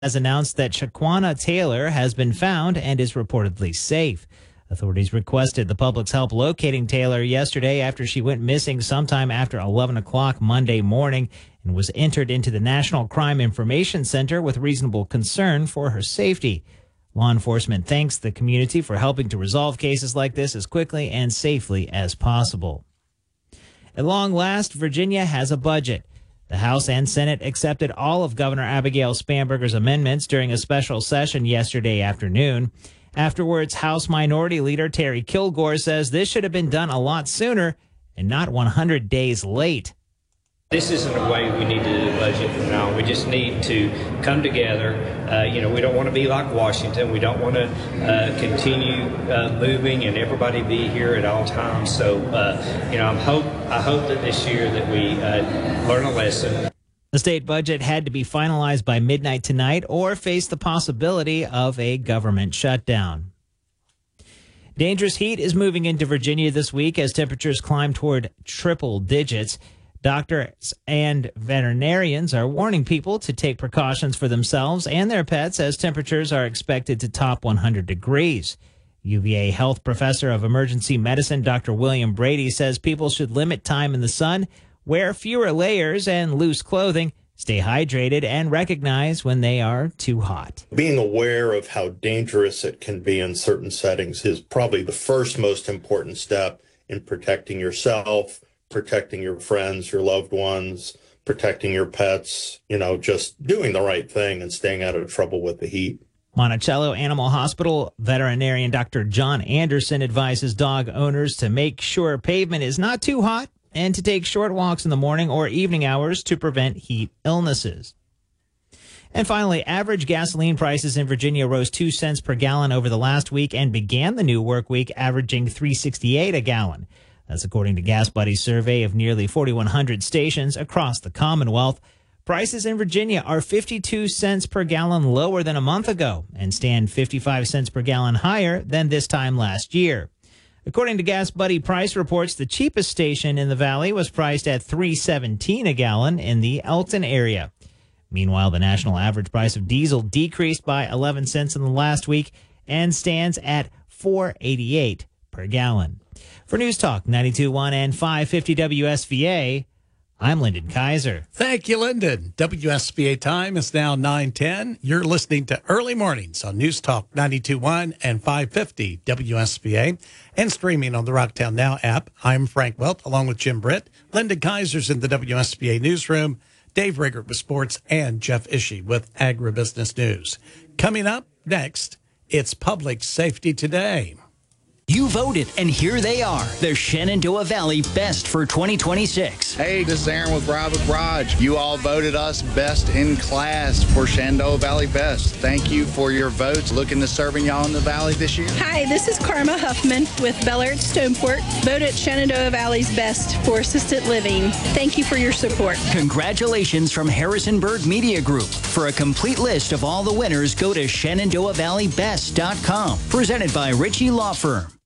has announced that Shaquana Taylor has been found and is reportedly safe. Authorities requested the public's help locating Taylor yesterday after she went missing sometime after 11 o'clock Monday morning and was entered into the National Crime Information Center with reasonable concern for her safety. Law enforcement thanks the community for helping to resolve cases like this as quickly and safely as possible. At long last, Virginia has a budget. The House and Senate accepted all of Governor Abigail Spanberger's amendments during a special session yesterday afternoon. Afterwards, House Minority Leader Terry Kilgore says this should have been done a lot sooner and not 100 days late. This isn't a way we need to do the budget from now on. We just need to come together. We don't want to be like Washington. We don't want to continue moving and everybody be here at all times. So, I hope that this year that we learn a lesson. The state budget had to be finalized by midnight tonight or face the possibility of a government shutdown. Dangerous heat is moving into Virginia this week as temperatures climb toward triple digits. Doctors and veterinarians are warning people to take precautions for themselves and their pets as temperatures are expected to top 100 degrees. UVA health professor of emergency medicine Dr. William Brady says people should limit time in the sun, wear fewer layers and loose clothing, stay hydrated, and recognize when they are too hot. Being aware of how dangerous it can be in certain settings is probably the first most important step in protecting yourself, protecting your friends, your loved ones, protecting your pets, just doing the right thing and staying out of trouble with the heat. Monticello Animal Hospital veterinarian Dr. John Anderson advises dog owners to make sure pavement is not too hot and to take short walks in the morning or evening hours to prevent heat illnesses. And finally, average gasoline prices in Virginia rose 2 cents per gallon over the last week and began the new work week averaging $3.68 a gallon. That's according to Gas Buddy's survey of nearly 4,100 stations across the Commonwealth. Prices in Virginia are 52 cents per gallon lower than a month ago and stand 55 cents per gallon higher than this time last year. According to Gas Buddy price reports, the cheapest station in the valley was priced at $3.17 a gallon in the Elton area. Meanwhile, the national average price of diesel decreased by 11 cents in the last week and stands at $4.88 per gallon. For News Talk 92.1 and 550 WSVA, I'm Lyndon Kaiser. Thank you, Lyndon. WSVA time is now 9:10. You're listening to Early Mornings on News Talk 92.1 and 550 WSVA and streaming on the Rocktown Now app. I'm Frank Welch along with Jim Britt. Lyndon Kaiser's in the WSVA newsroom. Dave Riggert with sports and Jeff Ishii with agribusiness news. Coming up next, it's Public Safety Today. You voted, and here they are, the Shenandoah Valley Best for 2026. Hey, this is Aaron with Ride with Raj. You all voted us best in class for Shenandoah Valley Best. Thank you for your votes. Looking to serving y'all in the Valley this year. Hi, this is Karma Huffman with Bel Air Stoneport. Voted Shenandoah Valley's Best for assisted living. Thank you for your support. Congratulations from Harrisonburg Media Group. For a complete list of all the winners, go to ShenandoahValleyBest.com. Presented by Ritchie Law Firm.